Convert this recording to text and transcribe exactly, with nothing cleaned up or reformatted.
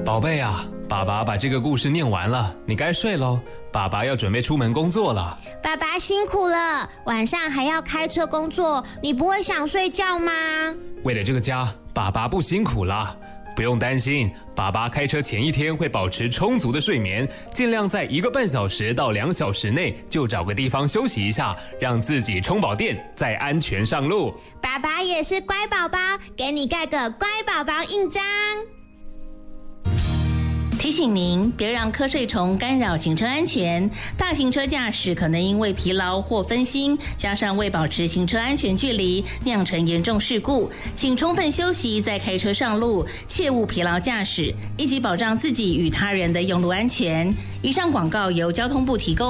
宝贝啊，爸爸把这个故事念完了，你该睡咯，爸爸要准备出门工作了。 爸爸辛苦了，晚上还要开车工作，你不会想睡觉吗？ 为了这个家，爸爸不辛苦了。不用担心，爸爸开车前一天会保持充足的睡眠，尽量在一个半小时到两小时内就找个地方休息一下，让自己充饱电，再安全上路。 爸爸也是乖宝宝，给你盖个乖宝宝印章。 提醒您，别让瞌睡虫干扰行车安全。大型车驾驶可能因为疲劳或分心，加上未保持行车安全距离，酿成严重事故。请充分休息再开车上路，切勿疲劳驾驶，一起保障自己与他人的用路安全。以上广告由交通部提供。